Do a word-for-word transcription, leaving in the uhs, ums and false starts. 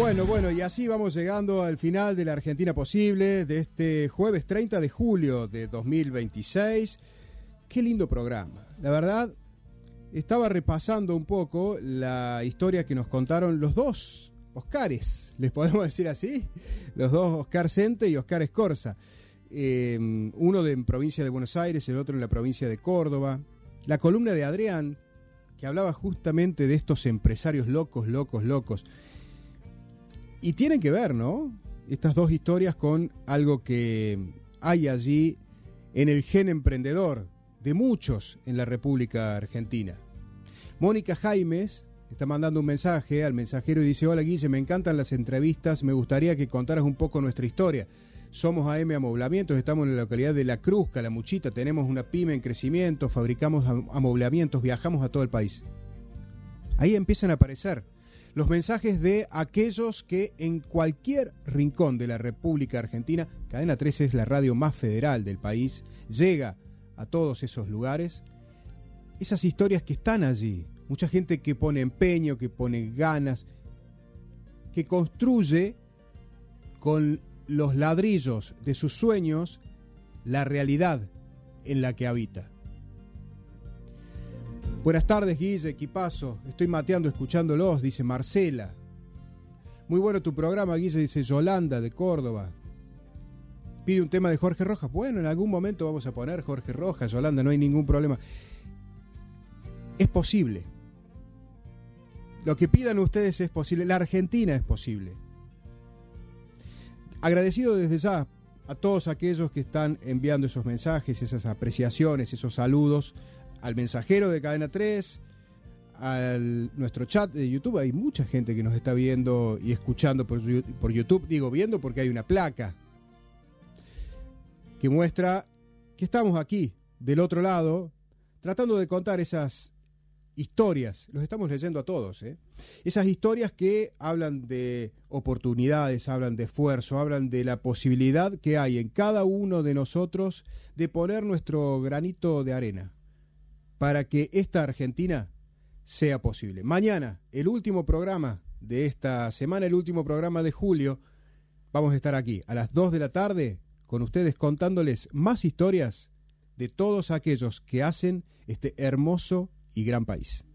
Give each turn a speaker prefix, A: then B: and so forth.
A: Bueno, bueno, y así vamos llegando al final de la Argentina Posible de este jueves treinta de julio de dos mil veintiséis. Qué lindo programa. La verdad, estaba repasando un poco la historia que nos contaron los dos Oscares, ¿les podemos decir así? Los dos Oscar Sente y Oscar Escorza. Eh, uno de, en provincia de Buenos Aires, el otro en la provincia de Córdoba. La columna de Adrián, que hablaba justamente de estos empresarios locos, locos, locos. Y tienen que ver, ¿no? Estas dos historias con algo que hay allí en el gen emprendedor de muchos en la República Argentina. Mónica Jaimes está mandando un mensaje al mensajero y dice: hola Guille, me encantan las entrevistas, me gustaría que contaras un poco nuestra historia. Somos A M Amoblamientos, estamos en la localidad de La Cruz, Calamuchita, tenemos una pyme en crecimiento, fabricamos amoblamientos, viajamos a todo el país. Ahí empiezan a aparecer los mensajes de aquellos que en cualquier rincón de la República Argentina, Cadena trece es la radio más federal del país, llega a todos esos lugares, esas historias que están allí, mucha gente que pone empeño, que pone ganas, que construye con los ladrillos de sus sueños la realidad en la que habita. Buenas tardes, Guille, equipazo. Estoy mateando escuchándolos, dice Marcela. Muy bueno tu programa, Guille, dice Yolanda de Córdoba. Pide un tema de Jorge Rojas. Bueno, en algún momento vamos a poner Jorge Rojas, Yolanda, no hay ningún problema. Es posible. Lo que pidan ustedes es posible. La Argentina es posible. Agradecido desde ya a todos aquellos que están enviando esos mensajes, esas apreciaciones, esos saludos al mensajero de Cadena tres, a nuestro chat de YouTube. Hay mucha gente que nos está viendo y escuchando por, por YouTube. Digo viendo porque hay una placa que muestra que estamos aquí, del otro lado, tratando de contar esas historias. Los estamos leyendo a todos, ¿eh? Esas historias que hablan de oportunidades, hablan de esfuerzo, hablan de la posibilidad que hay en cada uno de nosotros de poner nuestro granito de arena para que esta Argentina sea posible. Mañana, el último programa de esta semana, el último programa de julio, vamos a estar aquí a las dos de la tarde con ustedes contándoles más historias de todos aquellos que hacen este hermoso y gran país.